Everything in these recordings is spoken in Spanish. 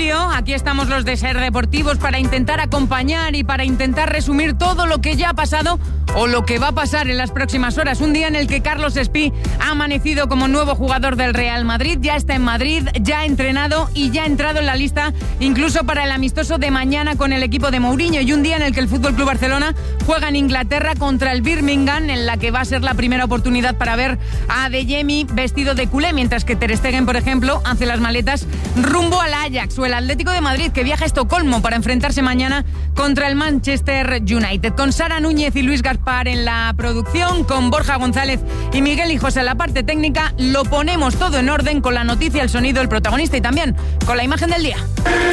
lío. Aquí estamos los de Ser Deportivos para intentar acompañar y para intentar resumir todo lo que ya ha pasado o lo que va a pasar en las próximas horas. Un día en el que Carlos Espí ha amanecido como nuevo jugador del Real Madrid, ya está en Madrid, ya ha entrenado y ya ha entrado en la lista incluso para el amistoso de mañana con el equipo de Mourinho, y un día en el que el FC Barcelona juega en Inglaterra contra el Birmingham, en la que va a ser la primera oportunidad para ver a Adeyemi vestido de culé, mientras que Ter Stegen, por ejemplo, hace las maletas rumbo al Ajax, o el Atlético de Madrid, que viaja a Estocolmo para enfrentarse mañana contra el Manchester United. Con Sara Núñez y Luis Gaspar en la producción, con Borja González y Miguel Hijos en la parte técnica, lo ponemos todo en orden con la noticia, el sonido, el protagonista y también con la imagen del día.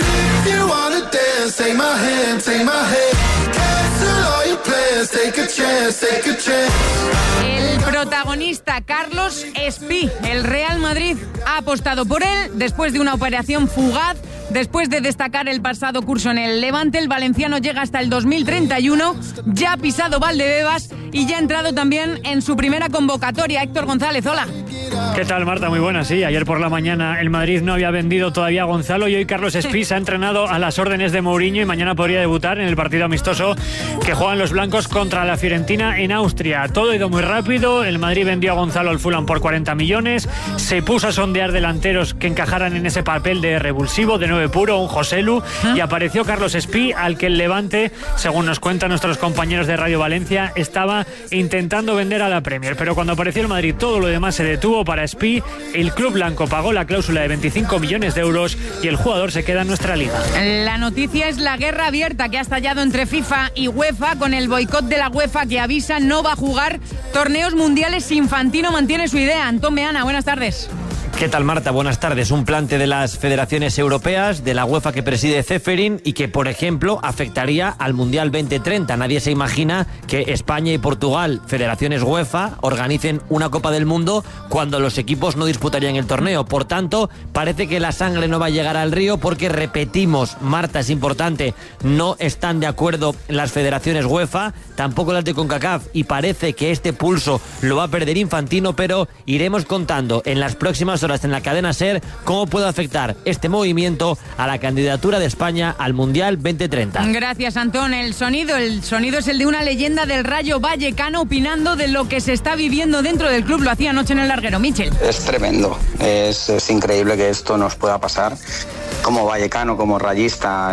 El protagonista, Carlos Espí. El Real Madrid ha apostado por él después de una operación fugaz. Después de destacar el pasado curso en el Levante, el valenciano llega hasta el 2031, ya ha pisado Valdebebas y ya ha entrado también en su primera convocatoria. Héctor González, hola. ¿Qué tal, Marta? Muy buena, sí. Ayer por la mañana el Madrid no había vendido todavía a Gonzalo y hoy Carlos Espí se ha entrenado a las órdenes de Mourinho y mañana podría debutar en el partido amistoso que juegan los blancos contra la Fiorentina en Austria. Todo ha ido muy rápido. El Madrid vendió a Gonzalo al Fulham por 40 millones. Se puso a sondear delanteros que encajaran en ese papel de revulsivo, de 9 puro, un Joselu, y apareció Carlos Espí, al que el Levante, según nos cuentan nuestros compañeros de Radio Valencia, estaba intentando vender a la Premier. Pero cuando apareció el Madrid, todo lo demás se detuvo para Espí. El club blanco pagó la cláusula de 25 millones de euros y el jugador se queda en nuestra liga. La noticia es la guerra abierta que ha estallado entre FIFA y UEFA, con el boicot de la UEFA que avisa no va a jugar torneos mundiales si Infantino mantiene su idea. Antón Meana, buenas tardes. ¿Qué tal, Marta? Buenas tardes. Un plante de las federaciones europeas, de la UEFA que preside Ceferin y que, por ejemplo, afectaría al Mundial 2030. Nadie se imagina que España y Portugal, federaciones UEFA, organicen una Copa del Mundo cuando los equipos no disputarían el torneo. Por tanto, parece que la sangre no va a llegar al río porque, repetimos, Marta, es importante, no están de acuerdo las federaciones UEFA, tampoco las de CONCACAF, y parece que este pulso lo va a perder Infantino, pero iremos contando en las próximas horas en la cadena SER cómo puede afectar este movimiento a la candidatura de España al Mundial 2030. Gracias, Antón. El sonido es el de una leyenda del Rayo Vallecano opinando de lo que se está viviendo dentro del club. Lo hacía anoche en el larguero. Michel. Es tremendo, es increíble que esto nos pueda pasar. Como vallecano, como rayista,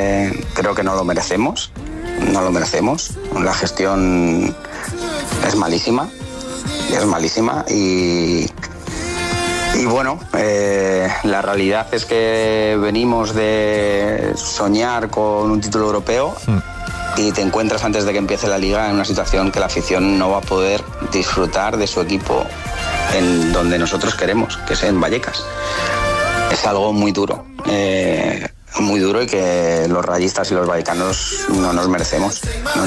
creo que no lo merecemos. La gestión es malísima y bueno, la realidad es que venimos de soñar con un título europeo y te encuentras antes de que empiece la liga en una situación que la afición no va a poder disfrutar de su equipo en donde nosotros queremos, que es en Vallecas. Es algo muy duro y que los rayistas y los vallecanos no nos merecemos.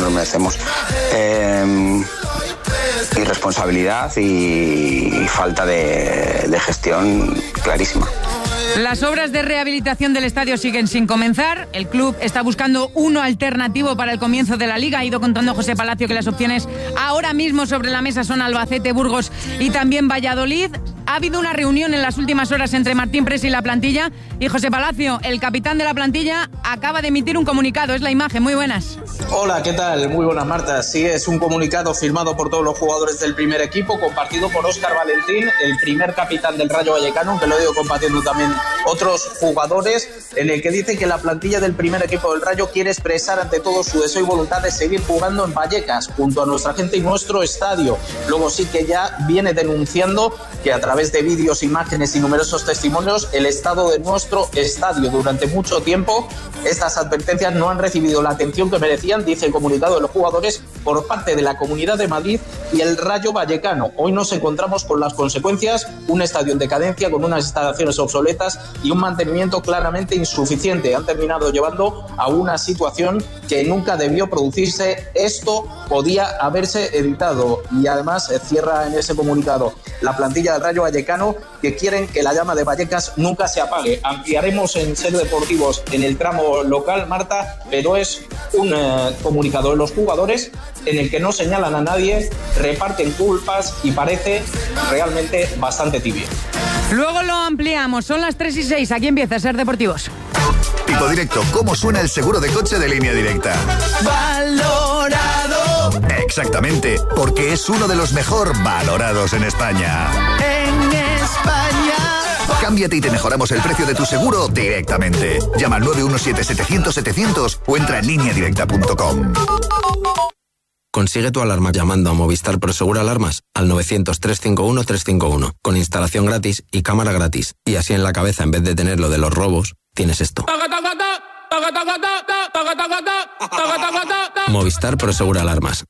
Irresponsabilidad y falta de gestión clarísima. Las obras de rehabilitación del estadio siguen sin comenzar. El club está buscando uno alternativo para el comienzo de la liga. Ha ido contando José Palacio que las opciones ahora mismo sobre la mesa son Albacete, Burgos y también Valladolid. Ha habido una reunión en las últimas horas entre Martín Presi y la plantilla, y José Palacio, el capitán de la plantilla, acaba de emitir un comunicado. Es la imagen. Muy buenas. Hola, ¿qué tal? Muy buenas, Marta. Sí, es un comunicado firmado por todos los jugadores del primer equipo, compartido por Óscar Valentín, el primer capitán del Rayo Vallecano, que lo he ido compartiendo también otros jugadores, en el que dice que la plantilla del primer equipo del Rayo quiere expresar ante todo su deseo y voluntad de seguir jugando en Vallecas, junto a nuestra gente y nuestro estadio. Luego sí que ya viene denunciando que a través de vídeos, imágenes y numerosos testimonios, el estado de nuestro estadio durante mucho tiempo, estas advertencias no han recibido la atención que merecían, dice el comunicado de los jugadores, por parte de la Comunidad de Madrid y el Rayo Vallecano. Hoy nos encontramos con las consecuencias, un estadio en decadencia, con unas instalaciones obsoletas y un mantenimiento claramente insuficiente. Han terminado llevando a una situación que nunca debió producirse. Esto podía haberse evitado. Y además cierra en ese comunicado la plantilla del Rayo Vallecano, que quieren que la llama de Vallecas nunca se apague. Ampliaremos en Ser Deportivos en el tramo local, Marta, pero es un comunicado de los jugadores en el que no señalan a nadie, reparten culpas y parece realmente bastante tibio. Luego lo ampliamos, son las 3:06, aquí empieza Ser Deportivos. Tipo Directo, ¿cómo suena el seguro de coche de Línea Directa? ¡Valorado! Exactamente, porque es uno de los mejor valorados en España. ¡En España! Cámbiate y te mejoramos el precio de tu seguro directamente. Llama al 917-700-700 o entra en lineadirecta.com. Consigue tu alarma llamando a Movistar Prosegur Alarmas al 900-351-351 con instalación gratis y cámara gratis. Y así en la cabeza, en vez de tener lo de los robos, tienes esto. Movistar Prosegur Alarmas.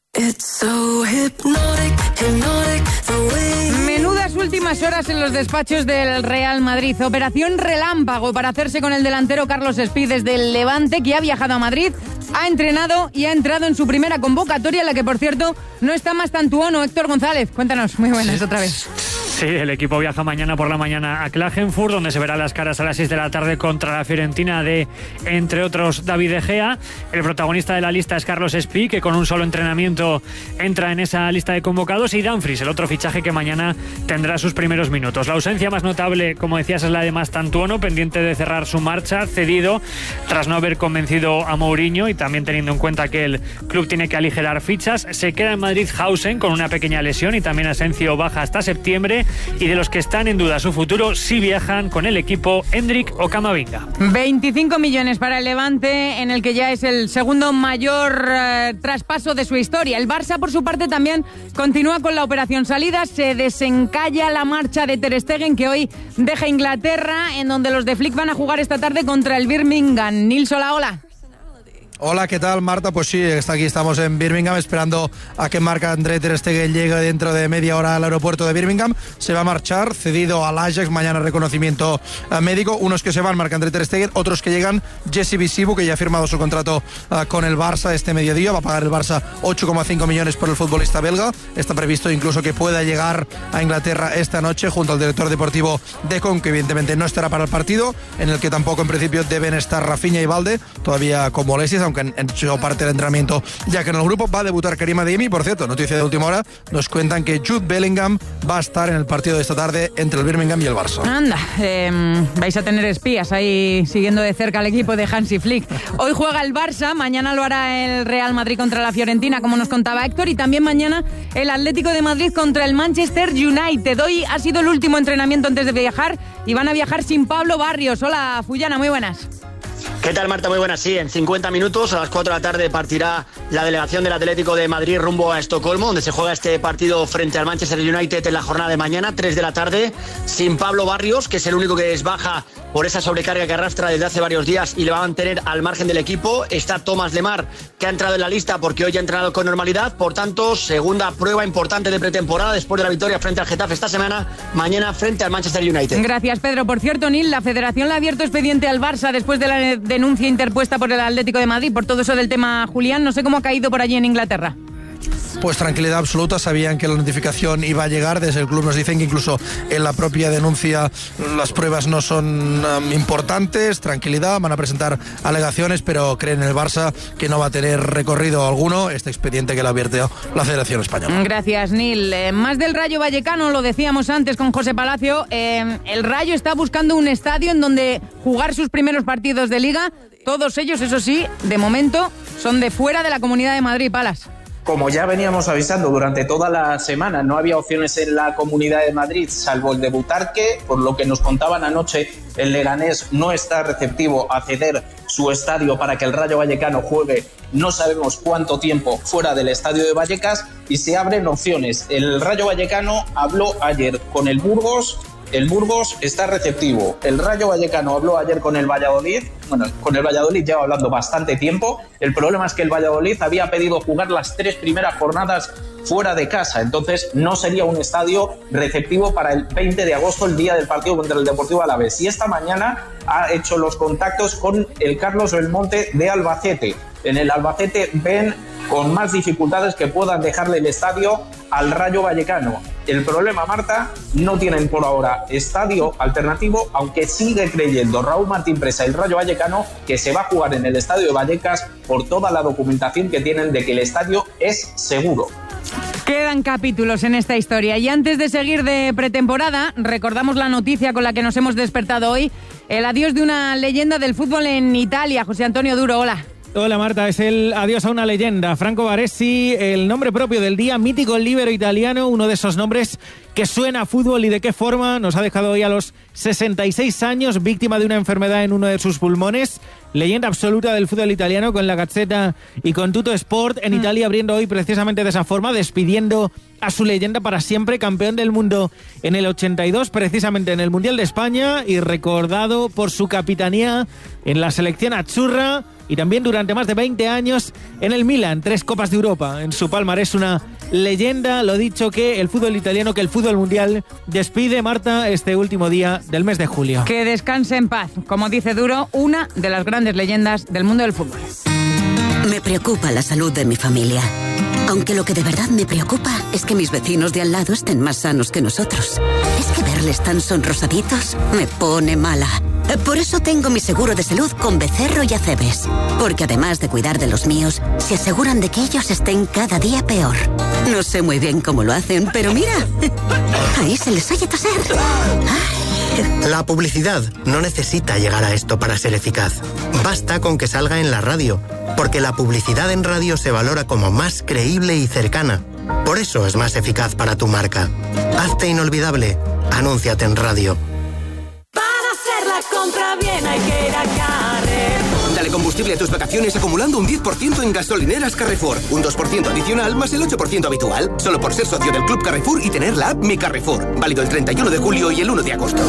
Menudas últimas horas en los despachos del Real Madrid. Operación relámpago para hacerse con el delantero Carlos Espí desde el Levante, que ha viajado a Madrid, ha entrenado y ha entrado en su primera convocatoria, en la que, por cierto, no está más Tantuono. Héctor González, cuéntanos, muy buenas otra vez. Sí, el equipo viaja mañana por la mañana a Klagenfurt, donde se verá las caras a las 6 de la tarde contra la Fiorentina de, entre otros, David De Gea. El protagonista de la lista es Carlos Espí, que con un solo entrenamiento entra en esa lista de convocados, y Dumfries, el otro fichaje que mañana tendrá sus primeros minutos. La ausencia más notable, como decías, es la de Mastantuono, pendiente de cerrar su marcha, cedido tras no haber convencido a Mourinho, y también teniendo en cuenta que el club tiene que aligerar fichas. Se queda en Madrid Hausen con una pequeña lesión, y también Asensio baja hasta septiembre. Y de los que están en duda su futuro, sí viajan con el equipo Hendrik o Camavinga. 25 millones para el Levante, en el que ya es el segundo mayor traspaso de su historia. El Barça, por su parte, también continúa con la operación salida. Se desencalla la marcha de Ter Stegen, que hoy deja Inglaterra, en donde los de Flick van a jugar esta tarde contra el Birmingham. Nils, hola. Hola, ¿qué tal, Marta? Pues sí, aquí estamos en Birmingham esperando a que Marc-André Ter Stegen llegue dentro de media hora al aeropuerto de Birmingham. Se va a marchar, cedido al Ajax, mañana reconocimiento médico. Unos que se van, Marc-André Ter Stegen, otros que llegan, Jesse Bisibu, que ya ha firmado su contrato con el Barça este mediodía. Va a pagar el Barça 8,5 millones por el futbolista belga. Está previsto incluso que pueda llegar a Inglaterra esta noche junto al director deportivo Decon, que evidentemente no estará para el partido, en el que tampoco en principio deben estar Rafinha y Balde, todavía con molestias, aunque han hecho parte del entrenamiento ya que en el grupo. Va a debutar Karim Adeyemi. Por cierto, noticia de última hora, nos cuentan que Jude Bellingham va a estar en el partido de esta tarde entre el Birmingham y el Barça. Anda, vais a tener espías ahí siguiendo de cerca al equipo de Hansi Flick. Hoy juega el Barça, mañana lo hará el Real Madrid contra la Fiorentina, como nos contaba Héctor, y también mañana el Atlético de Madrid contra el Manchester United. Hoy ha sido el último entrenamiento antes de viajar, y van a viajar sin Pablo Barrios. Hola, Fullana, muy buenas. ¿Qué tal, Marta? Muy buenas. Sí, en 50 minutos, a las 4 de la tarde, partirá la delegación del Atlético de Madrid rumbo a Estocolmo, donde se juega este partido frente al Manchester United en la jornada de mañana, 3 de la tarde, sin Pablo Barrios, que es el único que es baja por esa sobrecarga que arrastra desde hace varios días y le va a mantener al margen del equipo. Está Thomas Lemar, que ha entrado en la lista porque hoy ha entrenado con normalidad. Por tanto, segunda prueba importante de pretemporada después de la victoria frente al Getafe esta semana, mañana frente al Manchester United. Gracias, Pedro. Por cierto, Nil, la Federación le ha abierto expediente al Barça después de la denuncia interpuesta por el Atlético de Madrid por todo eso del tema Julián. No sé cómo ha caído por allí en Inglaterra. Pues tranquilidad absoluta, sabían que la notificación iba a llegar. Desde el club nos dicen que incluso en la propia denuncia las pruebas no son importantes. Tranquilidad, van a presentar alegaciones, pero creen en el Barça que no va a tener recorrido alguno este expediente que le ha abierto la Federación Española. Gracias, Nil. Más del Rayo Vallecano, lo decíamos antes con José Palacio. El Rayo está buscando un estadio en donde jugar sus primeros partidos de Liga. Todos ellos, eso sí, de momento son de fuera de la Comunidad de Madrid, Palas. Como ya veníamos avisando durante toda la semana, no había opciones en la Comunidad de Madrid, salvo el de Butarque. Por lo que nos contaban anoche, el Leganés no está receptivo a ceder su estadio para que el Rayo Vallecano juegue no sabemos cuánto tiempo fuera del estadio de Vallecas, y se abren opciones. El Rayo Vallecano habló ayer con el Burgos. El Burgos está receptivo. El Rayo Vallecano habló ayer con el Valladolid. Bueno, con el Valladolid lleva hablando bastante tiempo. El problema es que el Valladolid había pedido jugar las 3 primeras jornadas fuera de casa. Entonces no sería un estadio receptivo para el 20 de agosto, el día del partido contra el Deportivo Alavés. Y esta mañana ha hecho los contactos con el Carlos Belmonte de Albacete. En el Albacete ven con más dificultades que puedan dejarle el estadio al Rayo Vallecano. El problema, Marta, no tienen por ahora estadio alternativo, aunque sigue creyendo Raúl Martín Presa y el Rayo Vallecano que se va a jugar en el estadio de Vallecas por toda la documentación que tienen de que el estadio es seguro. Quedan capítulos en esta historia y antes de seguir de pretemporada, recordamos la noticia con la que nos hemos despertado hoy, el adiós de una leyenda del fútbol en Italia. José Antonio Duro, hola. Hola Marta, es el adiós a una leyenda. Franco Baresi, el nombre propio del día, mítico líbero italiano, uno de esos nombres que suena a fútbol y de qué forma. Nos ha dejado hoy a los 66 años, víctima de una enfermedad en uno de sus pulmones. Leyenda absoluta del fútbol italiano con la Gazzetta y con Tutto Sport en Italia, abriendo hoy precisamente de esa forma, despidiendo a su leyenda para siempre, campeón del mundo en el 82, precisamente en el Mundial de España, y recordado por su capitanía en la selección azzurra y también durante más de 20 años en el Milan, 3 Copas de Europa en su palmarés. Una leyenda, lo dicho, que el fútbol italiano, que el fútbol mundial despide, Marta, este último día del mes de julio. Que descanse en paz, como dice Duro, una de las grandes leyendas del mundo del fútbol. Me preocupa la salud de mi familia. Aunque lo que de verdad me preocupa es que mis vecinos de al lado estén más sanos que nosotros. Es que verles tan sonrosaditos me pone mala. Por eso tengo mi seguro de salud con Becerro y Acebes. Porque además de cuidar de los míos, se aseguran de que ellos estén cada día peor. No sé muy bien cómo lo hacen, pero mira, ahí se les oye toser. La publicidad no necesita llegar a esto para ser eficaz. Basta con que salga en la radio, porque la publicidad en radio se valora como más creíble y cercana. Por eso es más eficaz para tu marca. Hazte inolvidable. Anúnciate en radio. Para hacer la compra bien hay que ir a Carrefour. Dale combustible a tus vacaciones acumulando un 10% en gasolineras Carrefour. Un 2% adicional más el 8% habitual. Solo por ser socio del Club Carrefour y tener la app Mi Carrefour. Válido el 31 de julio y el 1 de agosto.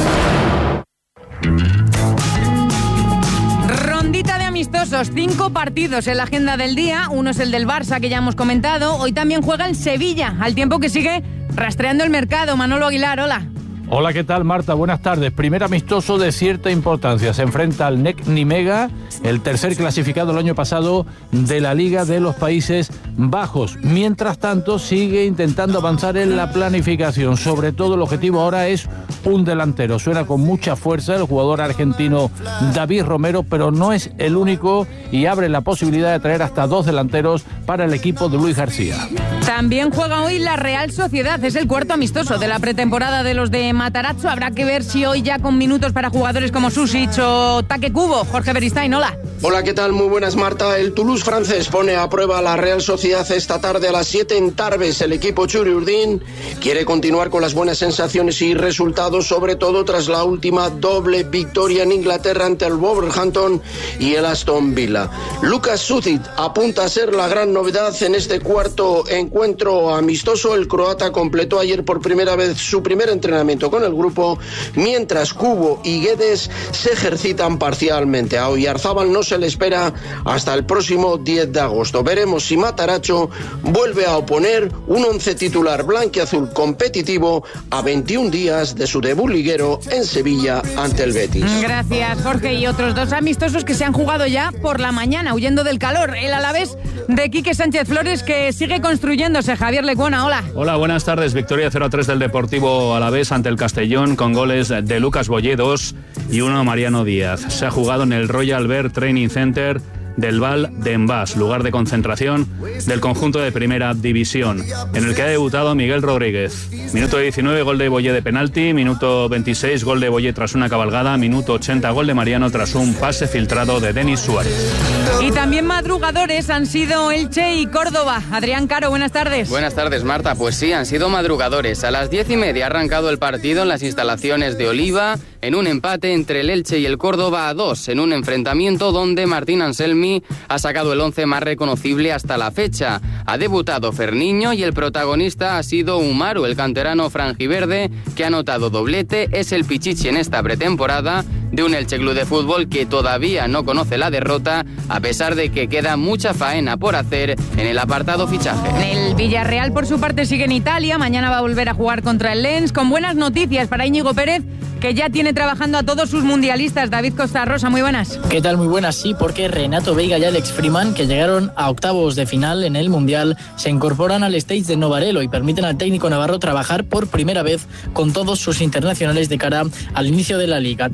Rondita de amistosos, 5 partidos en la agenda del día. Uno es el del Barça, que ya hemos comentado. Hoy también juega el Sevilla, al tiempo que sigue rastreando el mercado. Manolo Aguilar, hola. Hola, ¿qué tal, Marta? Buenas tardes. Primer amistoso de cierta importancia. Se enfrenta al NEC Nimega, el tercer clasificado el año pasado de la Liga de los Países Bajos. Mientras tanto, sigue intentando avanzar en la planificación. Sobre todo, el objetivo ahora es un delantero. Suena con mucha fuerza el jugador argentino David Romero, pero no es el único y abre la posibilidad de traer hasta 2 delanteros para el equipo de Luis García. También juega hoy la Real Sociedad. Es el cuarto amistoso de la pretemporada de los de Matarazzo. Habrá que ver si hoy ya con minutos para jugadores como Susic o Taque Kubo. Jorge Beristain, hola. Hola, ¿qué tal? Muy buenas, Marta. El Toulouse francés pone a prueba a la Real Sociedad esta tarde a las 7 en Tarbes. El equipo Churi-Urdin quiere continuar con las buenas sensaciones y resultados, sobre todo tras la última doble victoria en Inglaterra ante el Wolverhampton y el Aston Villa. Lucas Sucic apunta a ser la gran novedad en este cuarto encuentro amistoso. El croata completó ayer por primera vez su primer entrenamiento con el grupo, mientras Kubo y Guedes se ejercitan parcialmente. A Oyarzábal no se le espera hasta el próximo 10 de agosto. Veremos si Matarazzo vuelve a oponer un once titular blanquiazul competitivo a 21 días de su debut liguero en Sevilla ante el Betis. Gracias, Jorge. Y otros 2 amistosos que se han jugado ya por la mañana, huyendo del calor. El Alavés de Quique Sánchez Flores, que sigue construyéndose. Javier Lecuona, hola. Hola, buenas tardes. Victoria 0-3 del Deportivo Alavés ante el Castellón, con goles de Lucas Bolledos y uno Mariano Díaz. Se ha jugado en el Royal Bear Training Center del Val d'Envàs, lugar de concentración del conjunto de primera división, en el que ha debutado Miguel Rodríguez. Minuto 19, gol de Bollé de penalti. Minuto 26, gol de Bollé tras una cabalgada. Minuto 80, gol de Mariano tras un pase filtrado de Denis Suárez. Y también madrugadores han sido Elche y Córdoba. Adrián Caro, buenas tardes. Buenas tardes, Marta. Pues sí, han sido madrugadores. A las 10:30 ha arrancado el partido en las instalaciones de Oliva, en un empate entre el Elche y el Córdoba a 2, en un enfrentamiento donde Martín Anselmi ha sacado el 11 más reconocible hasta la fecha. Ha debutado Ferniño y el protagonista ha sido Umaru, el canterano franjiverde, que ha anotado doblete. Es el pichichi en esta pretemporada de un Elche Club de Fútbol que todavía no conoce la derrota, a pesar de que queda mucha faena por hacer en el apartado fichaje. El Villarreal, por su parte, sigue en Italia. Mañana va a volver a jugar contra el Lens, con buenas noticias para Íñigo Pérez, que ya tiene trabajando a todos sus mundialistas. David Costa Rosa, muy buenas. ¿Qué tal? Muy buenas, sí, porque Renato Veiga y Alex Freeman, que llegaron a octavos de final en el Mundial, se incorporan al stage de Novarelo y permiten al técnico navarro trabajar por primera vez con todos sus internacionales de cara al inicio de la Liga. Tras las buenas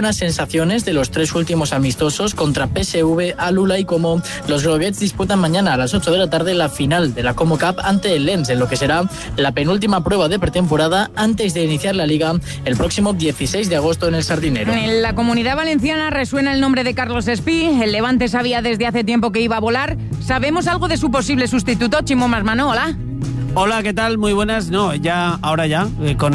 buenas sensaciones de los 3 últimos amistosos contra PSV, Alula y Como. Los Groguets disputan mañana a las 8 de la tarde la final de la Como Cup ante el Lens, en lo que será la penúltima prueba de pretemporada antes de iniciar la Liga el próximo 16 de agosto en el Sardinero. En la Comunidad Valenciana resuena el nombre de Carlos Espí. El Levante sabía desde hace tiempo que iba a volar. ¿Sabemos algo de su posible sustituto? Chimo Masmano, hola. Hola, ¿qué tal? Muy buenas. No, ahora ya,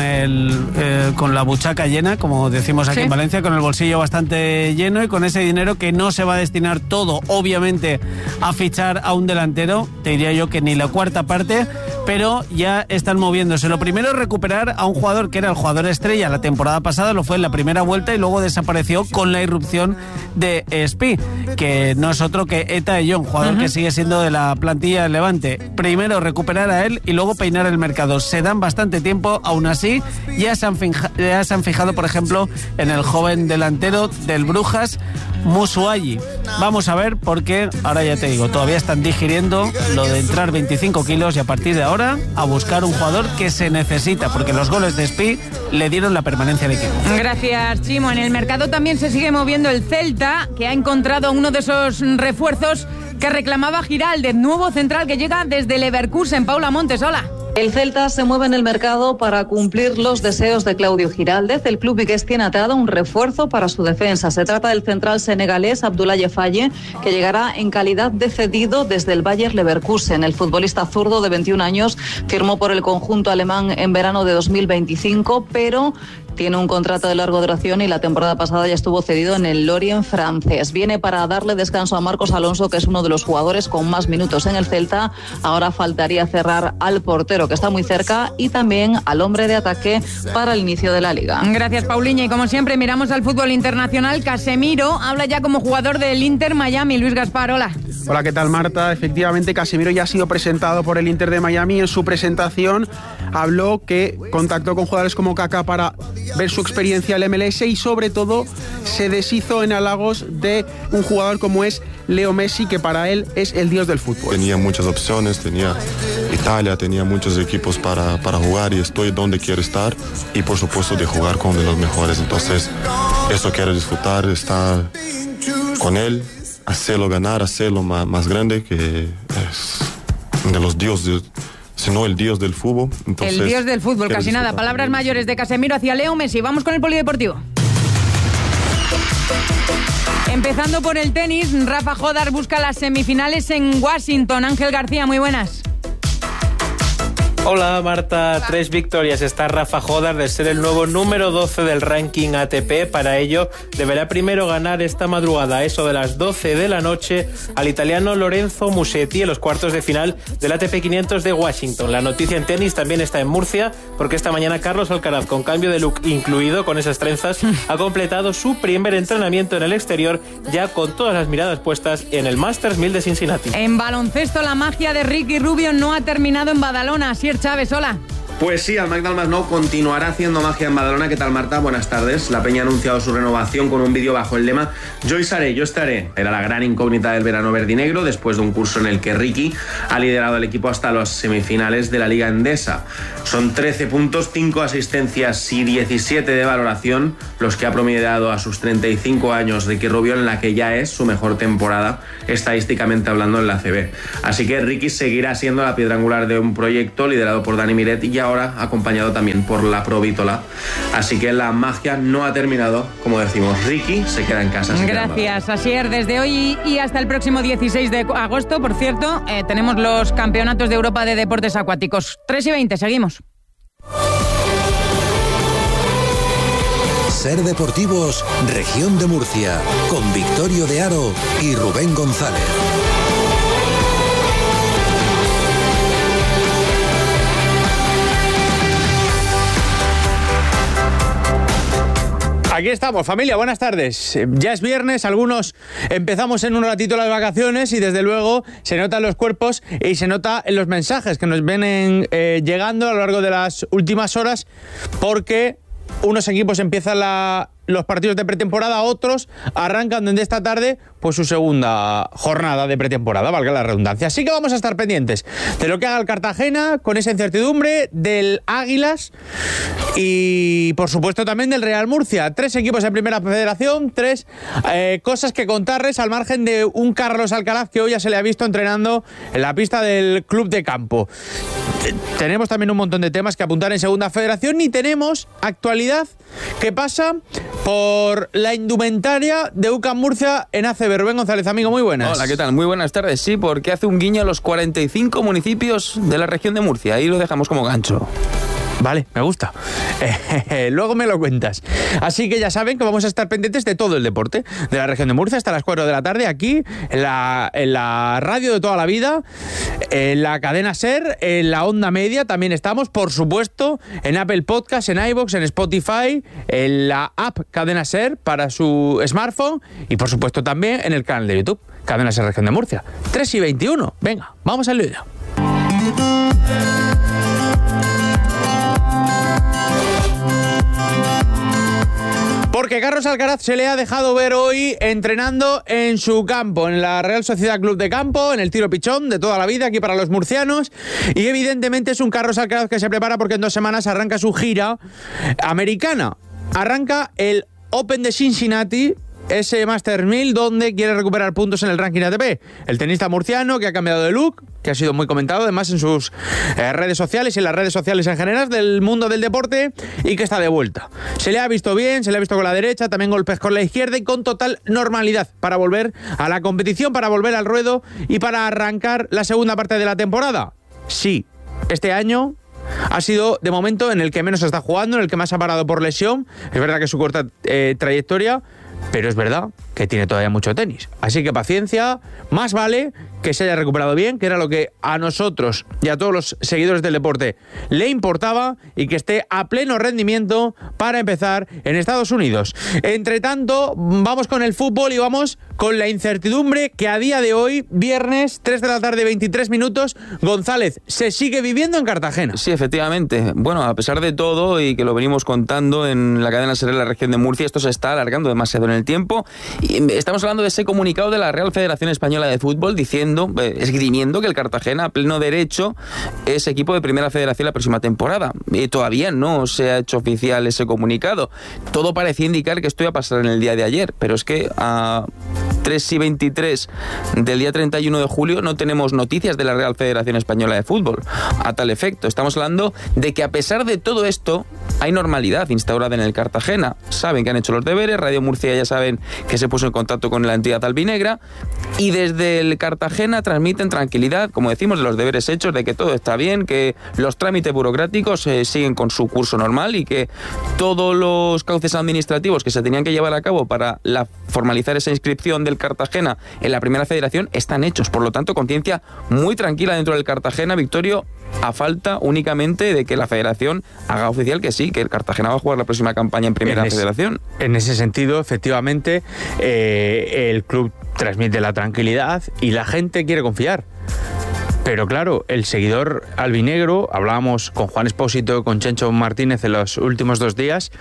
con la buchaca llena, como decimos aquí en Valencia, con el bolsillo bastante lleno y con ese dinero que no se va a destinar todo, obviamente, a fichar a un delantero, te diría yo que ni la cuarta parte, pero ya están moviéndose. Lo primero es recuperar a un jugador que era el jugador estrella la temporada pasada, lo fue en la primera vuelta y luego desapareció con la irrupción de Espí, que no es otro que Eta Ellón, jugador que sigue siendo de la plantilla del Levante. Primero recuperar a él y luego peinar el mercado. Se dan bastante tiempo, aún así ya se han fijado, por ejemplo, en el joven delantero del Brujas, Musuayi. Vamos a ver, porque ahora ya te digo, todavía están digiriendo lo de entrar 25 kilos y a partir de ahora a buscar un jugador que se necesita, porque los goles de Espí le dieron la permanencia al equipo. Gracias, Chimo. En el mercado también se sigue moviendo el Celta, que ha encontrado uno de esos refuerzos que reclamaba Giraldez, nuevo central que llega desde Leverkusen. Paula Montes, hola. El Celta se mueve en el mercado para cumplir los deseos de Claudio Giraldez. El club vigués tiene atado un refuerzo para su defensa. Se trata del central senegalés Abdoulaye Faye, que llegará en calidad de cedido desde el Bayer Leverkusen. El futbolista zurdo de 21 años firmó por el conjunto alemán en verano de 2025, pero tiene un contrato de larga duración y la temporada pasada ya estuvo cedido en el Lorient francés. Viene para darle descanso a Marcos Alonso, que es uno de los jugadores con más minutos en el Celta. Ahora faltaría cerrar al portero, que está muy cerca, y también al hombre de ataque para el inicio de la Liga. Gracias, Pauliña. Y como siempre, miramos al fútbol internacional. Casemiro habla ya como jugador del Inter Miami. Luis Gaspar, hola. Hola, ¿qué tal, Marta? Efectivamente, Casemiro ya ha sido presentado por el Inter de Miami. En su presentación habló que contactó con jugadores como Kaká para ver su experiencia en el MLS y sobre todo se deshizo en halagos de un jugador como es Leo Messi, que para él es el dios del fútbol. Tenía muchas opciones, tenía Italia, tenía muchos equipos para jugar y estoy donde quiero estar y por supuesto de jugar con uno de los mejores. Entonces eso quiero disfrutar, estar con él, hacerlo ganar, hacerlo más grande, que es de los dioses, sino el dios del fútbol. Entonces, el dios del fútbol, casi nada. Palabras mayores de Casemiro hacia Leo Messi. Vamos con el polideportivo. Empezando por el tenis, Rafa Jodar busca las semifinales en Washington. Ángel García, muy buenas. Hola Marta, 3 victorias está Rafa Jodar de ser el nuevo número 12 del ranking ATP. Para ello deberá primero ganar esta madrugada a eso de las 12 de la noche al italiano Lorenzo Musetti en los cuartos de final del ATP 500 de Washington. La noticia en tenis también está en Murcia, porque esta mañana Carlos Alcaraz, con cambio de look incluido, con esas trenzas, ha completado su primer entrenamiento en el exterior, ya con todas las miradas puestas en el Masters 1000 de Cincinnati. En baloncesto, la magia de Ricky Rubio no ha terminado en Badalona. Asier Chávez, hola. Pues sí, al Magdalmas no continuará haciendo magia en Badalona. ¿Qué tal, Marta? Buenas tardes. La Peña ha anunciado su renovación con un vídeo bajo el lema "Yo seré, yo estaré". Era la gran incógnita del verano verdinegro, después de un curso en el que Ricky ha liderado al equipo hasta las semifinales de la Liga Endesa. Son 13 puntos, 5 asistencias y 17 de valoración los que ha promediado a sus 35 años Ricky Rubio, en la que ya es su mejor temporada estadísticamente hablando en la ACB. Así que Ricky seguirá siendo la piedra angular de un proyecto liderado por Dani Miret y ahora acompañado también por la Provítola. Así que la magia no ha terminado, como decimos. Ricky se queda en casa. Gracias, Asier. Desde hoy y hasta el próximo 16 de agosto, por cierto, tenemos los campeonatos de Europa de deportes acuáticos. 3:20, seguimos. Ser Deportivos, Región de Murcia, con Victorio de Aro y Rubén González. Aquí estamos, familia, buenas tardes. Ya es viernes, algunos empezamos en un ratito las vacaciones y desde luego se notan los cuerpos y se nota en los mensajes que nos vienen llegando a lo largo de las últimas horas, porque unos equipos empiezan la los partidos de pretemporada, otros arrancan desde esta tarde pues su segunda jornada de pretemporada, valga la redundancia. Así que vamos a estar pendientes de lo que haga el Cartagena con esa incertidumbre, del Águilas y por supuesto también del Real Murcia. 3 equipos en Primera Federación, 3 cosas que contarles al margen de un Carlos Alcaraz que hoy ya se le ha visto entrenando en la pista del Club de Campo. Tenemos también un montón de temas que apuntar en Segunda Federación y tenemos actualidad que pasa por la indumentaria de UCAM Murcia en ACB. Rubén González, amigo, muy buenas. Hola, ¿qué tal? Muy buenas tardes. Sí, porque hace un guiño a los 45 municipios de la región de Murcia. Ahí lo dejamos como gancho. Vale, me gusta. Luego me lo cuentas. Así que ya saben que vamos a estar pendientes de todo el deporte de la región de Murcia hasta las 4 de la tarde aquí en la radio de toda la vida, en la cadena SER, en la onda media también estamos, por supuesto, en Apple Podcast, en iVoox, en Spotify, en la app Cadena SER para su smartphone y por supuesto también en el canal de YouTube Cadena SER Región de Murcia. 3:21. Venga, vamos al lío. Porque Carlos Alcaraz se le ha dejado ver hoy entrenando en su campo, en la Real Sociedad Club de Campo, en el tiro pichón de toda la vida aquí para los murcianos. Y evidentemente es un Carlos Alcaraz que se prepara porque en 2 semanas arranca su gira americana. Arranca el Open de Cincinnati, ese Master 1000 donde quiere recuperar puntos en el ranking ATP. El tenista murciano que ha cambiado de look, que ha sido muy comentado además en sus redes sociales y en las redes sociales en general del mundo del deporte y que está de vuelta. Se le ha visto bien, se le ha visto con la derecha, también golpes con la izquierda y con total normalidad para volver a la competición, para volver al ruedo y para arrancar la segunda parte de la temporada. Sí, este año ha sido de momento en el que menos está jugando, en el que más ha parado por lesión. Es verdad que es su corta trayectoria, pero es verdad que tiene todavía mucho tenis. Así que paciencia, más vale que se haya recuperado bien, que era lo que a nosotros y a todos los seguidores del deporte le importaba, y que esté a pleno rendimiento para empezar en Estados Unidos. Entre tanto, vamos con el fútbol y vamos con la incertidumbre que a día de hoy, viernes, 3 de la tarde, 23 minutos, González, se sigue viviendo en Cartagena. Sí, efectivamente. Bueno, a pesar de todo, y que lo venimos contando en la cadena SER de la región de Murcia, esto se está alargando demasiado en el tiempo. Y estamos hablando de ese comunicado de la Real Federación Española de Fútbol diciendo, esgrimiendo que el Cartagena a pleno derecho es equipo de Primera Federación la próxima temporada. Todavía no se ha hecho oficial ese comunicado. Todo parecía indicar que esto iba a pasar en el día de ayer, pero es que a 3:23 del día 31 de julio no tenemos noticias de la Real Federación Española de Fútbol. A tal efecto, estamos hablando de que a pesar de todo esto, hay normalidad instaurada en el Cartagena. Saben que han hecho los deberes, Radio Murcia ya saben que se puso en contacto con la entidad albinegra, y desde el Cartagena transmiten tranquilidad, como decimos, de los deberes hechos, de que todo está bien, que los trámites burocráticos siguen con su curso normal y que todos los cauces administrativos que se tenían que llevar a cabo para formalizar esa inscripción del Cartagena en la Primera Federación están hechos. Por lo tanto, conciencia muy tranquila dentro del Cartagena, Victorio, a falta únicamente de que la Federación haga oficial que sí, que el Cartagena va a jugar la próxima campaña en Primera Federación. En ese sentido, efectivamente, el club transmite la tranquilidad y la gente quiere confiar. Pero claro, el seguidor albinegro, hablábamos con Juan Espósito, con Chencho Martínez en los últimos 2 días,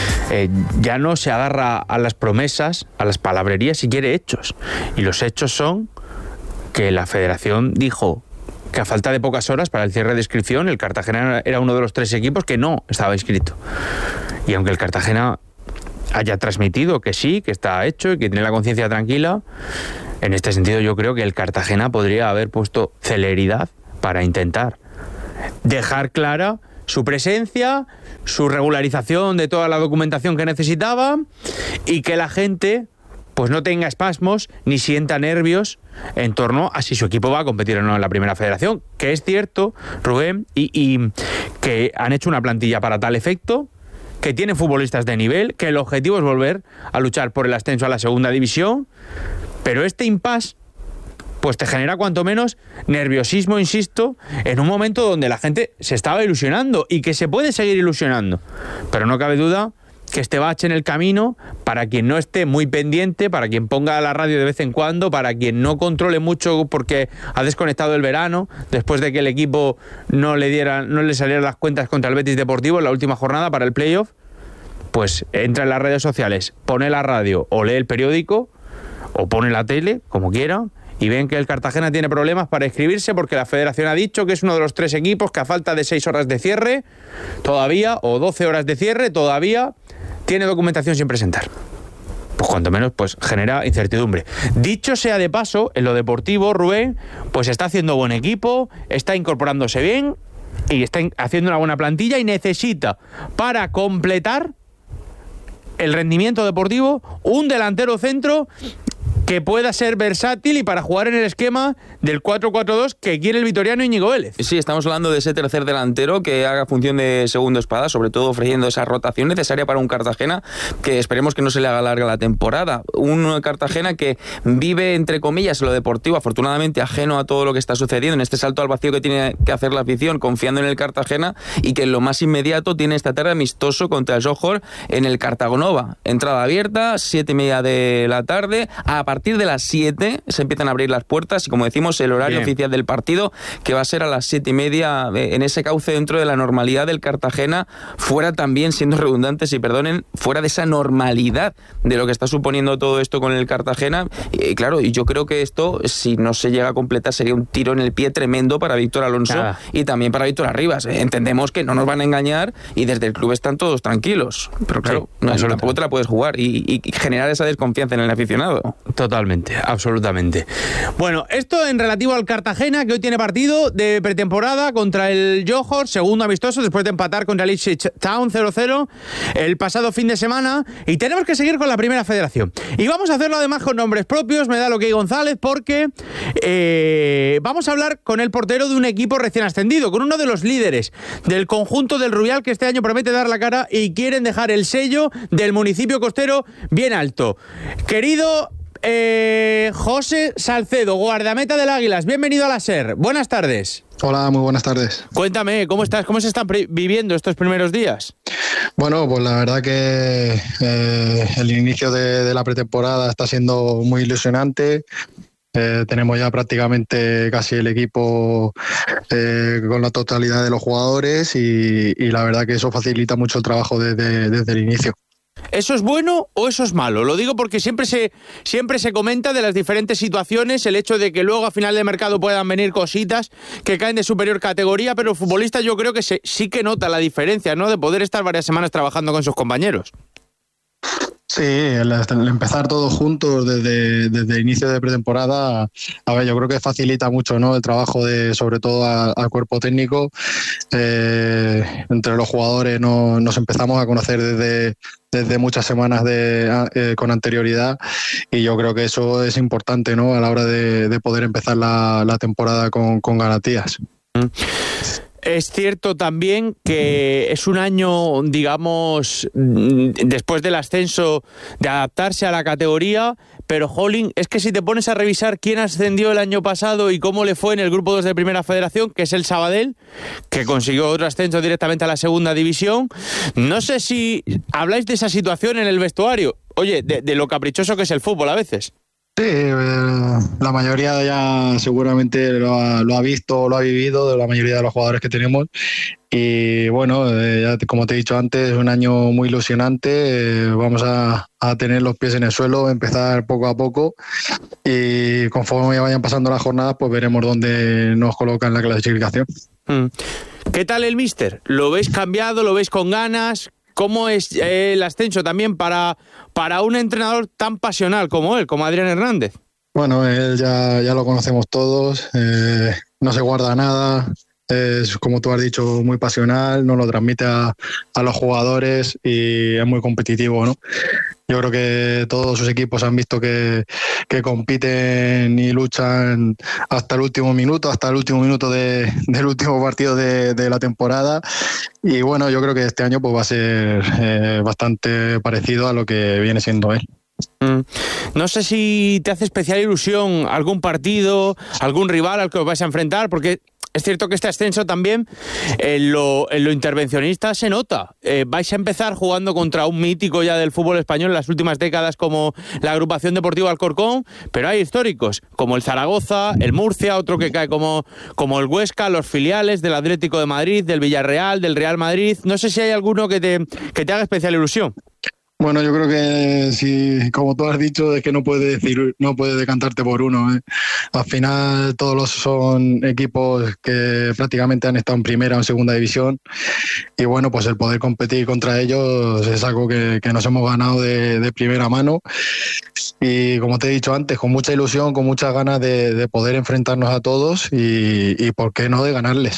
ya no se agarra a las promesas, a las palabrerías y quiere hechos. Y los hechos son que la Federación dijo que a falta de pocas horas para el cierre de inscripción, el Cartagena era uno de los 3 equipos que no estaba inscrito. Y aunque el Cartagena haya transmitido que sí, que está hecho y que tiene la conciencia tranquila, en este sentido yo creo que el Cartagena podría haber puesto celeridad para intentar dejar clara su presencia, su regularización de toda la documentación que necesitaba, y que la gente pues no tenga espasmos ni sienta nervios en torno a si su equipo va a competir o no en la Primera Federación, que es cierto, Rubén, y que han hecho una plantilla para tal efecto, que tienen futbolistas de nivel, que el objetivo es volver a luchar por el ascenso a la segunda división, pero este impasse pues te genera cuanto menos nerviosismo, insisto, en un momento donde la gente se estaba ilusionando y que se puede seguir ilusionando, pero no cabe duda que este bache en el camino, para quien no esté muy pendiente, para quien ponga la radio de vez en cuando, para quien no controle mucho porque ha desconectado el verano, después de que el equipo no le salieran las cuentas contra el Betis Deportivo en la última jornada para el playoff, pues entra en las redes sociales, pone la radio o lee el periódico o pone la tele, como quiera, y ven que el Cartagena tiene problemas para inscribirse porque la federación ha dicho que es uno de los 3 equipos que a falta de 6 horas de cierre todavía, o 12 horas de cierre todavía, tiene documentación sin presentar. Pues cuanto menos pues genera incertidumbre. Dicho sea de paso, en lo deportivo, Rubén, pues está haciendo buen equipo, está incorporándose bien y está haciendo una buena plantilla y necesita, para completar el rendimiento deportivo, un delantero centro que pueda ser versátil y para jugar en el esquema del 4-4-2 que quiere el vitoriano Íñigo Vélez. Sí, estamos hablando de ese tercer delantero que haga función de segundo espada, sobre todo ofreciendo esa rotación necesaria para un Cartagena que esperemos que no se le haga larga la temporada. Un Cartagena que vive, entre comillas, lo deportivo, afortunadamente ajeno a todo lo que está sucediendo, en este salto al vacío que tiene que hacer la afición, confiando en el Cartagena, y que en lo más inmediato tiene esta tarde amistoso contra el Johor en el Cartagonova. Entrada abierta, 7:30 de la tarde. A partir de las 7 se empiezan a abrir las puertas y, como decimos, el horario oficial del partido, que va a ser a las 7:30, en ese cauce dentro de la normalidad del Cartagena, fuera también, siendo redundantes y perdonen, fuera de esa normalidad de lo que está suponiendo todo esto con el Cartagena. Claro, y yo creo que esto, si no se llega a completar, sería un tiro en el pie tremendo para Víctor Alonso y también para Víctor Arribas. Entendemos que no nos van a engañar y desde el club están todos tranquilos, pero claro, tampoco te la puedes jugar y generar esa desconfianza en el aficionado. Totalmente, absolutamente. Bueno, esto en relativo al Cartagena, que hoy tiene partido de pretemporada contra el Johor, segundo amistoso, después de empatar contra el Ipswich Town 0-0 el pasado fin de semana, y tenemos que seguir con la primera federación. Y vamos a hacerlo además con nombres propios, me da lo que hay González, porque vamos a hablar con el portero de un equipo recién ascendido, con uno de los líderes del conjunto del Rubial, que este año promete dar la cara y quieren dejar el sello del municipio costero bien alto. Querido José Salcedo, guardameta del Águilas, bienvenido a la SER. Buenas tardes. Hola, muy buenas tardes. Cuéntame, ¿cómo estás? ¿Cómo se están viviendo estos primeros días? Bueno, pues la verdad que el inicio de la pretemporada está siendo muy ilusionante. Tenemos ya prácticamente casi el equipo con la totalidad de los jugadores y la verdad que eso facilita mucho el trabajo desde el inicio. ¿Eso es bueno o eso es malo? Lo digo porque siempre se comenta de las diferentes situaciones, el hecho de que luego a final de mercado puedan venir cositas que caen de superior categoría, pero el futbolista yo creo que sí que nota la diferencia, ¿no?, de poder estar varias semanas trabajando con sus compañeros. Sí, el empezar todos juntos desde el inicio de pretemporada, a ver, yo creo que facilita mucho, ¿no?, el trabajo sobre todo al cuerpo técnico. Entre los jugadores nos empezamos a conocer desde muchas semanas con anterioridad, y yo creo que eso es importante, ¿no?, a la hora de poder empezar la temporada con garantías. Es cierto también que es un año, digamos, después del ascenso, de adaptarse a la categoría, pero, jolín, es que si te pones a revisar quién ascendió el año pasado y cómo le fue en el grupo 2 de Primera Federación, que es el Sabadell, que consiguió otro ascenso directamente a la segunda división, no sé si habláis de esa situación en el vestuario, oye, de lo caprichoso que es el fútbol a veces. Sí, la mayoría ya seguramente lo ha visto, lo ha vivido, de la mayoría de los jugadores que tenemos. Y bueno, ya como te he dicho antes, es un año muy ilusionante. Vamos a tener los pies en el suelo, empezar poco a poco, y conforme vayan pasando las jornadas, pues veremos dónde nos colocan la clasificación. ¿Qué tal el míster? ¿Lo veis cambiado? ¿Lo veis con ganas? ¿Cómo es el ascenso también para un entrenador tan pasional como él, como Adrián Hernández? Bueno, él ya lo conocemos todos, no se guarda nada, es, como tú has dicho, muy pasional, no lo transmite a los jugadores y es muy competitivo, ¿no? Yo creo que todos sus equipos han visto que compiten y luchan hasta el último minuto del último partido de la temporada. Y bueno, yo creo que este año pues va a ser bastante parecido a lo que viene siendo él. No sé si te hace especial ilusión algún partido, algún rival al que os vais a enfrentar, porque es cierto que este ascenso también en lo intervencionista se nota. Vais a empezar jugando contra un mítico ya del fútbol español en las últimas décadas como la Agrupación Deportiva Alcorcón, pero hay históricos como el Zaragoza, el Murcia, otro que cae como el Huesca, los filiales del Atlético de Madrid, del Villarreal, del Real Madrid. No sé si hay alguno que te haga especial ilusión. Bueno, yo creo que sí, como tú has dicho, es que no puedes decantarte por uno, ¿eh? Al final todos son equipos que prácticamente han estado en primera o en segunda división y bueno, pues el poder competir contra ellos es algo que nos hemos ganado de primera mano y como te he dicho antes, con mucha ilusión, con muchas ganas de poder enfrentarnos a todos y por qué no de ganarles.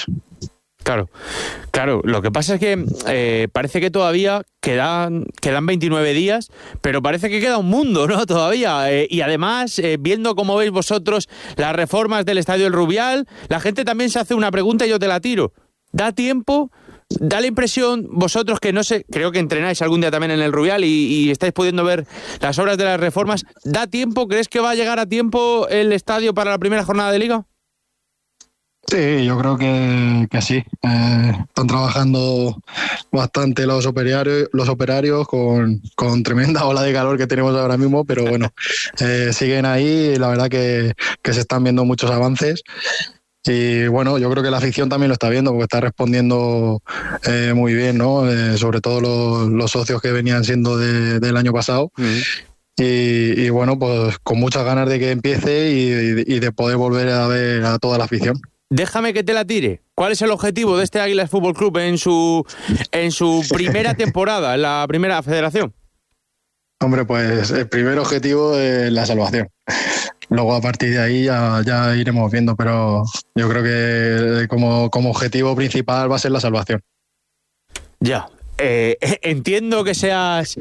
Claro, lo que pasa es que parece que todavía quedan 29 días, pero parece que queda un mundo, ¿no? Todavía. Y además, viendo cómo veis vosotros las reformas del Estadio del Rubial, la gente también se hace una pregunta y yo te la tiro. ¿Da tiempo? ¿Da la impresión vosotros que no sé, creo que entrenáis algún día también en el Rubial y estáis pudiendo ver las obras de las reformas? ¿Da tiempo? ¿Crees que va a llegar a tiempo el estadio para la primera jornada de Liga? Sí, yo creo que sí. Están trabajando bastante los operarios con tremenda ola de calor que tenemos ahora mismo, pero bueno, siguen ahí y la verdad que se están viendo muchos avances. Y bueno, yo creo que la afición también lo está viendo porque está respondiendo muy bien, ¿no? Sobre todo los socios que venían siendo del año pasado. Y bueno, pues con muchas ganas de que empiece y de poder volver a ver a toda la afición. Déjame que te la tire. ¿Cuál es el objetivo de este Águilas Fútbol Club en su primera temporada, en la primera federación? Hombre, pues el primer objetivo es la salvación. Luego a partir de ahí ya iremos viendo, pero yo creo que como objetivo principal va a ser la salvación. Ya. Entiendo que seas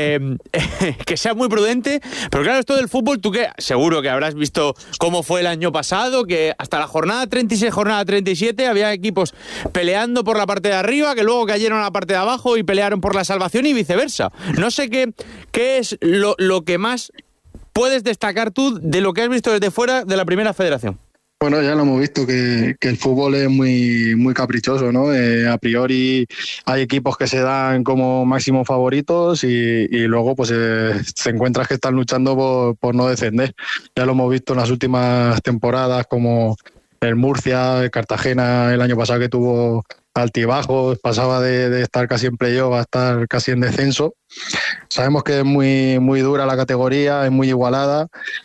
muy prudente, pero claro, esto del fútbol, tú que seguro que habrás visto cómo fue el año pasado, que hasta la jornada 36, jornada 37 había equipos peleando por la parte de arriba que luego cayeron a la parte de abajo y pelearon por la salvación y viceversa. No sé qué es lo que más puedes destacar tú de lo que has visto desde fuera de la primera federación. Bueno, ya lo hemos visto que el fútbol es muy, muy caprichoso, ¿no? A priori hay equipos que se dan como máximos favoritos y luego pues se encuentran que están luchando por no descender. Ya lo hemos visto en las últimas temporadas como el Murcia, el Cartagena el año pasado que tuvo altibajos, pasaba de estar casi en playoff a estar casi en descenso. Sabemos que es muy, muy dura la categoría, es muy igualada.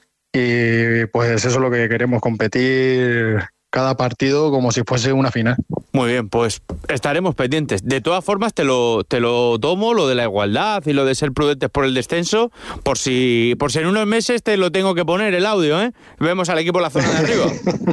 Y pues eso es lo que queremos, competir cada partido como si fuese una final. Muy bien, pues estaremos pendientes. De todas formas, te lo tomo, lo de la igualdad y lo de ser prudentes por el descenso, por si en unos meses te lo tengo que poner el audio, ¿eh? Vemos al equipo en la zona de arriba.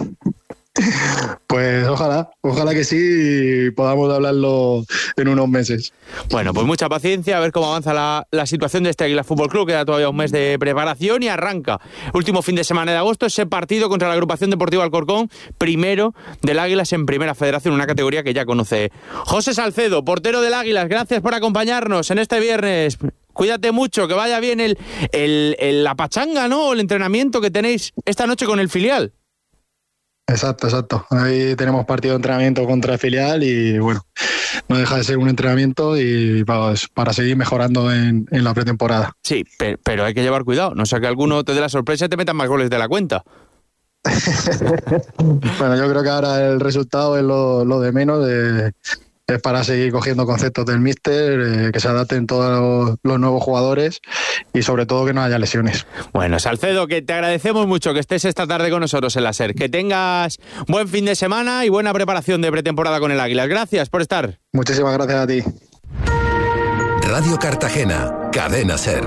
Pues ojalá que sí y podamos hablarlo en unos meses. Bueno, pues mucha paciencia, a ver cómo avanza la situación de este Águilas Fútbol Club. Queda todavía un mes de preparación y arranca último fin de semana de agosto ese partido contra la Agrupación Deportiva Alcorcón, primero del Águilas en Primera Federación, una categoría que ya conoce José Salcedo, portero del Águilas. Gracias por acompañarnos en este viernes. Cuídate mucho, que vaya bien la pachanga, ¿no? El entrenamiento que tenéis esta noche con el filial. Exacto. Ahí tenemos partido de entrenamiento contra el filial y bueno, no deja de ser un entrenamiento y para seguir mejorando en la pretemporada. Sí, pero hay que llevar cuidado, no sea que alguno te dé la sorpresa y te metan más goles de la cuenta. Bueno, yo creo que ahora el resultado es lo de menos, es para seguir cogiendo conceptos del míster, que se adapten todos los nuevos jugadores y sobre todo que no haya lesiones. Bueno, Salcedo, que te agradecemos mucho que estés esta tarde con nosotros en la SER. Que tengas buen fin de semana y buena preparación de pretemporada con el Águilas. Gracias por estar. Muchísimas gracias a ti. Radio Cartagena, Cadena SER.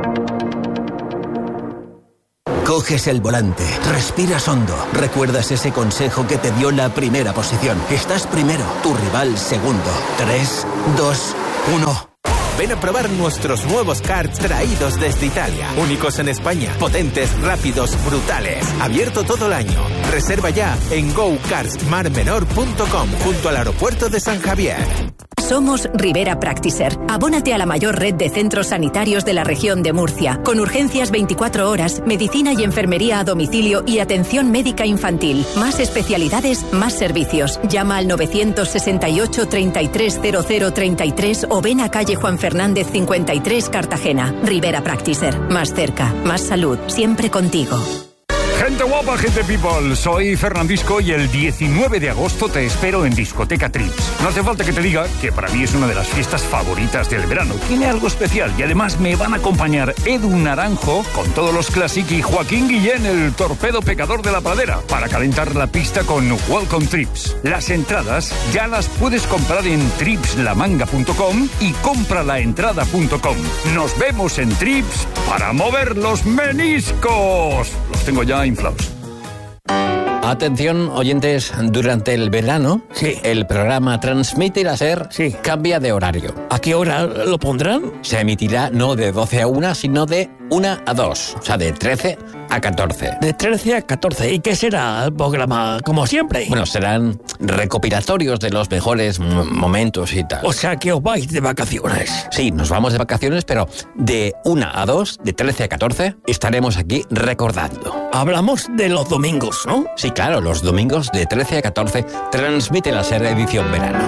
Coges el volante, respiras hondo, recuerdas ese consejo que te dio la primera posición. Estás primero, tu rival segundo. 3, 2, 1... Ven a probar nuestros nuevos karts traídos desde Italia. Únicos en España, potentes, rápidos, brutales. Abierto todo el año. Reserva ya en gokartsmarmenor.com junto al aeropuerto de San Javier. Somos Rivera Practiser. Abónate a la mayor red de centros sanitarios de la región de Murcia, con urgencias 24 horas, medicina y enfermería a domicilio y atención médica infantil. Más especialidades, más servicios. Llama al 968 330033 o ven a calle Juan Fernández 53, Cartagena. Rivera Practiser. Más cerca, más salud, siempre contigo. Gente guapa, gente people, soy Fernandisco y el 19 de agosto te espero en Discoteca Trips. No hace falta que te diga que para mí es una de las fiestas favoritas del verano. Tiene algo especial y además me van a acompañar Edu Naranjo con todos los Classic y Joaquín Guillén, el torpedo pecador de la pradera, para calentar la pista con Welcome Trips. Las entradas ya las puedes comprar en tripslamanga.com y compralaentrada.com. Nos vemos en Trips para mover los meniscos. Los tengo ya inflados. Atención, oyentes, durante el verano, el programa Transmite la SER cambia de horario. ¿A qué hora lo pondrán? Se emitirá no de 12 a 1, sino de 1 a 2, o sea, de 13 a 14. De 13 a 14. ¿Y qué será el programa, como siempre? Bueno, serán recopilatorios de los mejores momentos y tal. O sea, que os vais de vacaciones. Sí, nos vamos de vacaciones, pero de 1 a 2, de 13 a 14, estaremos aquí recordando. Hablamos de los domingos, ¿no? Sí, claro, los domingos de 13 a 14 transmite la SER edición verano.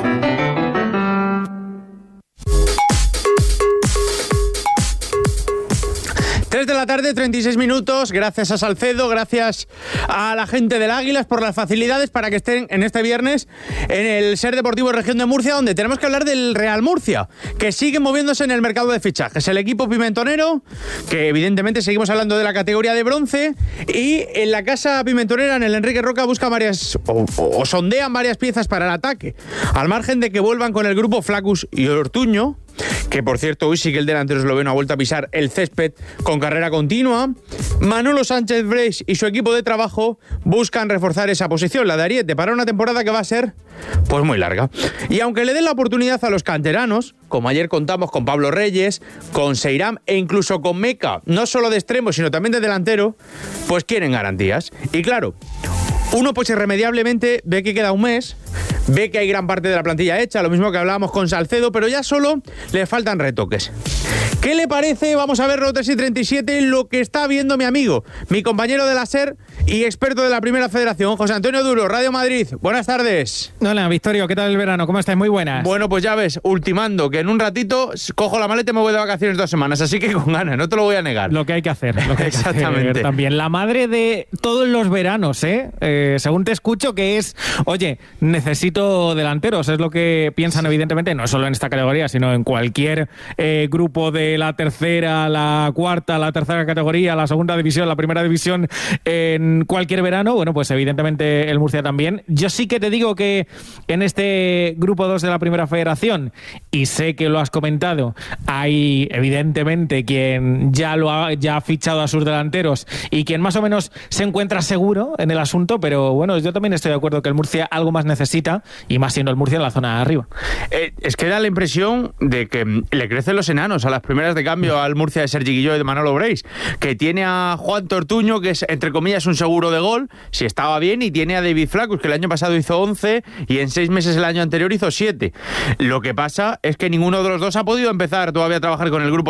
3 de la tarde, 36 minutos. Gracias a Salcedo, gracias a la gente del Águilas por las facilidades para que estén en este viernes en el SER Deportivo Región de Murcia, donde tenemos que hablar del Real Murcia, que sigue moviéndose en el mercado de fichajes. El equipo pimentonero, que evidentemente seguimos hablando de la categoría de bronce, y en la casa pimentonera, en el Enrique Roca, busca varias o sondean varias piezas para el ataque, al margen de que vuelvan con el grupo Flacus y Ortuño, que por cierto hoy sí que el delantero esloveno ha vuelto a pisar el césped con carrera continua. Manolo Sánchez Breix y su equipo de trabajo buscan reforzar esa posición, la de Ariete, para una temporada que va a ser pues muy larga. Y aunque le den la oportunidad a los canteranos, como ayer contamos con Pablo Reyes, con Seiram e incluso con Meca, no solo de extremo sino también de delantero, pues quieren garantías. Y claro, uno pues irremediablemente ve que queda un mes, ve que hay gran parte de la plantilla hecha, lo mismo que hablábamos con Salcedo, pero ya solo le faltan retoques. ¿Qué le parece? Vamos a ver, 3 y 37, lo que está viendo mi amigo, mi compañero de la SER y experto de la Primera Federación, José Antonio Duro, Radio Madrid. Buenas tardes. Hola, Victorio, ¿qué tal el verano? ¿Cómo estáis? Muy buenas. Bueno, pues ya ves, ultimando, que en un ratito cojo la maleta y me voy de vacaciones 2 semanas, así que con ganas, no te lo voy a negar. Lo que hay que hacer, lo que hay que exactamente hacer también. La madre de todos los veranos, según te escucho, que es, oye, necesito delanteros, es lo que piensan evidentemente, no solo en esta categoría, sino en cualquier grupo de la tercera, la cuarta, la tercera categoría, la segunda división, la primera división, en cualquier verano. Bueno, pues evidentemente el Murcia también. Yo sí que te digo que en este grupo 2 de la Primera Federación, y sé que lo has comentado, hay evidentemente quien ya ha fichado a sus delanteros y quien más o menos se encuentra seguro en el asunto, pero bueno, yo también estoy de acuerdo que el Murcia algo más necesita, y más siendo el Murcia en la zona de arriba. Es que da la impresión de que le crecen los enanos a las primeras de cambio al Murcia de Sergi Guilló y de Manolo Breix, que tiene a Juan Tortuño, que es entre comillas un seguro de gol, si estaba bien, y tiene a David Flacus, que el año pasado hizo 11 y en 6 meses el año anterior hizo 7. Lo que pasa es que ninguno de los dos ha podido empezar todavía a trabajar con el grupo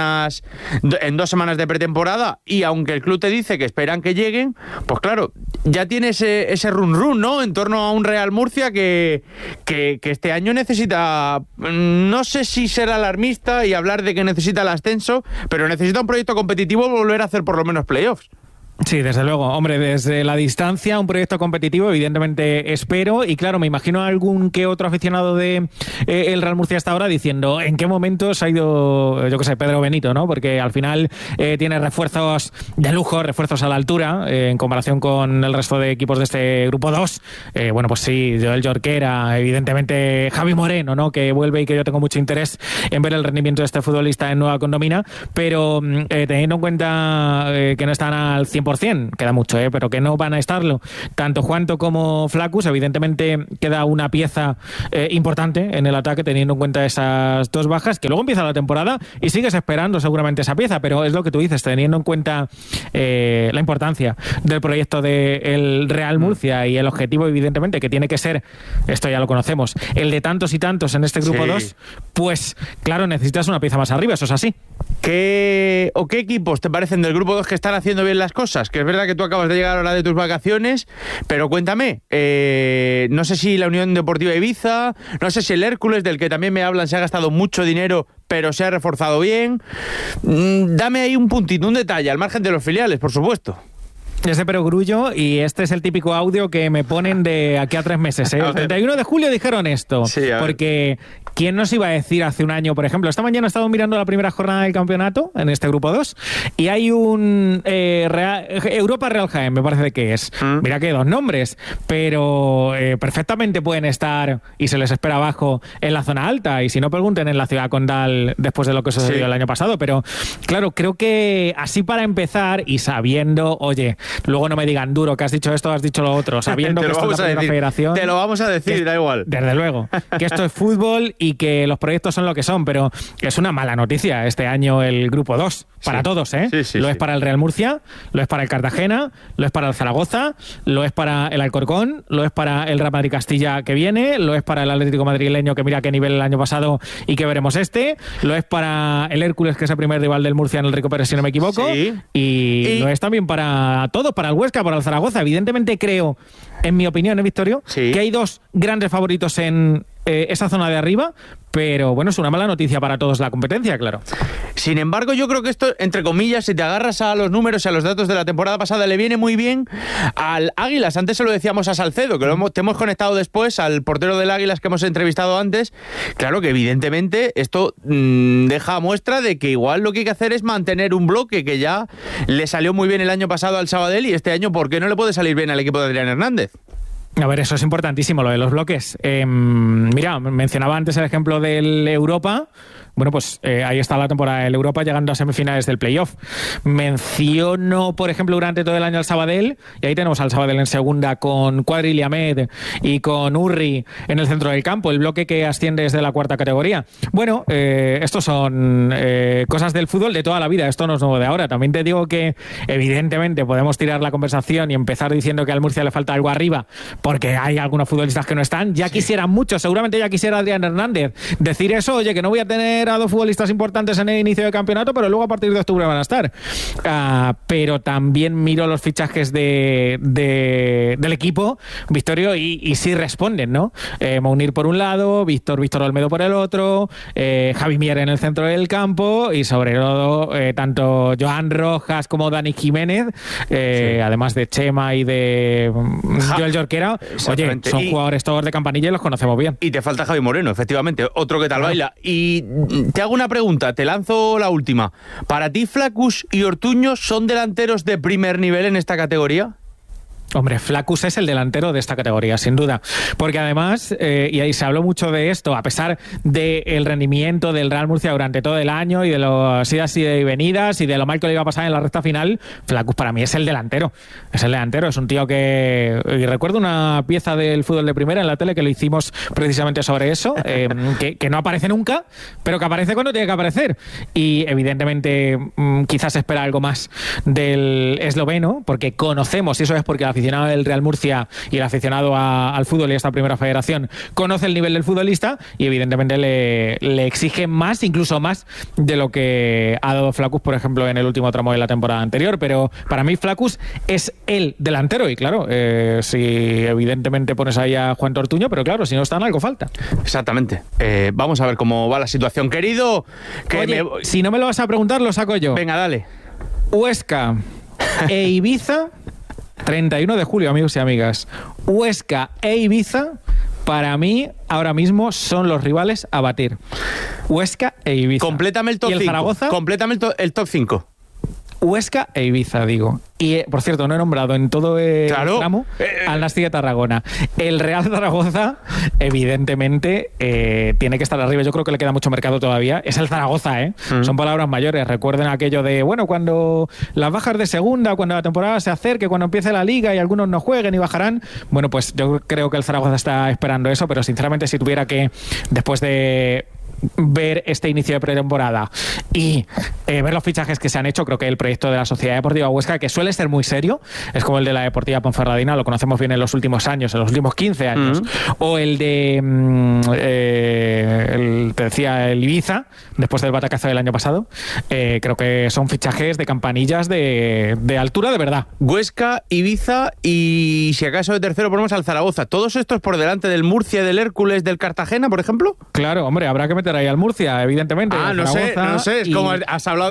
en 2 semanas de pretemporada, y aunque el club te dice que esperan que lleguen, pues claro, ya tiene ese run, ¿no?, en torno a un Real Murcia que este año necesita, no sé si ser alarmista y hablar de que necesita el ascenso, pero necesita un proyecto competitivo, volver a hacer por lo menos playoffs. Sí, desde luego. Hombre, desde la distancia, un proyecto competitivo, evidentemente espero, y claro, me imagino a algún que otro aficionado de el Real Murcia hasta ahora diciendo en qué momento se ha ido, yo qué sé, Pedro Benito, ¿no? Porque al final tiene refuerzos de lujo, refuerzos a la altura, en comparación con el resto de equipos de este grupo 2. Bueno, pues sí, Joel Jorquera, evidentemente Javi Moreno, ¿no?, que vuelve y que yo tengo mucho interés en ver el rendimiento de este futbolista en Nueva Condomina, pero teniendo en cuenta que no están al 100%, 100%, queda mucho, pero que no van a estarlo tanto Juanto como Flaccus. Evidentemente queda una pieza importante en el ataque, teniendo en cuenta esas dos bajas, que luego empieza la temporada y sigues esperando seguramente esa pieza, pero es lo que tú dices, teniendo en cuenta la importancia del proyecto del Real Murcia y el objetivo, evidentemente, que tiene que ser, esto ya lo conocemos, el de tantos y tantos en este grupo 2, pues claro, necesitas una pieza más arriba, eso es así. ¿Qué equipos te parecen del grupo 2 que están haciendo bien las cosas? Que es verdad que tú acabas de llegar ahora de tus vacaciones, pero cuéntame, no sé si la Unión Deportiva Ibiza, no sé si el Hércules, del que también me hablan, se ha gastado mucho dinero, pero se ha reforzado bien. Dame ahí un puntito, un detalle, al margen de los filiales, por supuesto. Es de perogrullo y este es el típico audio que me ponen de aquí a 3 meses. El 31 de julio dijeron esto, porque ¿quién nos iba a decir hace un año, por ejemplo? Esta mañana he estado mirando la primera jornada del campeonato en este grupo 2 y hay un Europa Real Jaén, me parece que es. Mira que 2 nombres, pero perfectamente pueden estar, y se les espera abajo, en la zona alta, y si no, pregunten en la ciudad condal después de lo que sucedió el año pasado. Pero claro, creo que así para empezar y sabiendo, oye, luego no me digan, Duro, que has dicho esto, has dicho lo otro, sabiendo que esto es la primera federación. Te lo vamos a decir, da igual. Desde luego, que esto es fútbol y que los proyectos son lo que son, pero es una mala noticia este año el grupo 2, para todos, lo es para el Real Murcia, lo es para el Cartagena, lo es para el Zaragoza, lo es para el Alcorcón, lo es para el Real Madrid Castilla que viene, lo es para el Atlético madrileño, que mira qué nivel el año pasado y que veremos lo es para el Hércules, que es el primer rival del Murcia en el Rico Pérez, si no me equivoco, y lo es también para todos, para el Huesca, para el Zaragoza. Evidentemente creo, en mi opinión, Victorio, que hay 2 grandes favoritos en esa zona de arriba, pero bueno, es una mala noticia para todos la competencia, claro. Sin embargo, yo creo que esto, entre comillas, si te agarras a los números y a los datos de la temporada pasada, le viene muy bien al Águilas. Antes se lo decíamos a Salcedo, que te hemos conectado después al portero del Águilas que hemos entrevistado antes. Claro que evidentemente esto deja muestra de que igual lo que hay que hacer es mantener un bloque que ya le salió muy bien el año pasado al Sabadell, y este año, ¿por qué no le puede salir bien al equipo de Adrián Hernández? A ver, eso es importantísimo, lo de los bloques. Mira, mencionaba antes el ejemplo del Europa. Bueno, pues ahí está la temporada del Europa, llegando a semifinales del playoff. Menciono, por ejemplo, durante todo el año al Sabadell, y ahí tenemos al Sabadell en segunda con Cuadri y Ahmed y con Urri en el centro del campo, el bloque que asciende desde la 4ª categoría. Bueno, estos son cosas del fútbol de toda la vida, esto no es nuevo de ahora. También te digo que, evidentemente, podemos tirar la conversación y empezar diciendo que al Murcia le falta algo arriba, porque hay algunos futbolistas que no están. Ya quisieran muchos, seguramente ya quisiera Adrián Hernández decir eso, oye, que no voy a tener a 2 futbolistas importantes en el inicio de campeonato, pero luego a partir de octubre van a estar. Pero también miro los fichajes del equipo, Victorio, y sí responden, ¿no? Mounir por un lado, Víctor Olmedo por el otro, Javi Mier en el centro del campo, y sobre todo tanto Joan Rojas como Dani Jiménez, además de Chema y de Joel Jorquera. Oye, son jugadores todos de campanilla y los conocemos bien. Y te falta Javi Moreno, efectivamente, otro que tal baila. Y te hago una pregunta, te lanzo la última. ¿Para ti Flaccus y Ortuño son delanteros de primer nivel en esta categoría? Hombre, Flaccus es el delantero de esta categoría, sin duda. Porque además, y ahí se habló mucho de esto, a pesar del rendimiento del Real Murcia durante todo el año y de las idas y venidas y de lo mal que le iba a pasar en la recta final, Flaccus para mí es el delantero. Es el delantero, es un tío que... Y recuerdo una pieza del fútbol de primera en la tele que lo hicimos precisamente sobre eso, que no aparece nunca, pero que aparece cuando tiene que aparecer. Y evidentemente quizás espera algo más del esloveno, porque conocemos, y eso es porque el aficionado del Real Murcia y el aficionado al fútbol y a esta primera federación conoce el nivel del futbolista y evidentemente le exige más, incluso más de lo que ha dado Flaccus, por ejemplo, en el último tramo de la temporada anterior. Pero para mí Flaccus es el delantero y claro, si evidentemente pones ahí a Juan Ortuño, pero claro, si no están, algo falta. Exactamente. Vamos a ver cómo va la situación, querido. Oye, si no me lo vas a preguntar, lo saco yo. Venga, dale. Huesca e Ibiza, 31 de julio, amigos y amigas. Huesca e Ibiza, para mí, ahora mismo son los rivales a batir. Huesca e Ibiza. Complétame el top 5. ¿Y el Zaragoza? Complétame el top 5. Huesca e Ibiza, digo. Y, por cierto, no he nombrado en todo el tramo al Nasti de Tarragona. El Real Zaragoza, evidentemente, tiene que estar arriba. Yo creo que le queda mucho mercado todavía. Es el Zaragoza, ¿eh? Son palabras mayores. Recuerden aquello de, bueno, cuando las bajas de segunda, cuando la temporada se acerque, cuando empiece la liga y algunos no jueguen y bajarán. Bueno, pues yo creo que el Zaragoza está esperando eso, pero sinceramente si tuviera que, después de ver este inicio de pretemporada y ver los fichajes que se han hecho, creo que el proyecto de la Sociedad Deportiva Huesca, que suele ser muy serio, es como el de la Deportiva Ponferradina, lo conocemos bien en los últimos años, en los últimos 15 años, o el de te decía, el Ibiza, después del batacazo del año pasado. Creo que son fichajes de campanillas de altura de verdad. Huesca, Ibiza y, si acaso de tercero, ponemos al Zaragoza. ¿Todos estos por delante del Murcia, del Hércules, del Cartagena, por ejemplo? Claro, hombre, habrá que meter ahí al Murcia, evidentemente. No sé, es como has hablado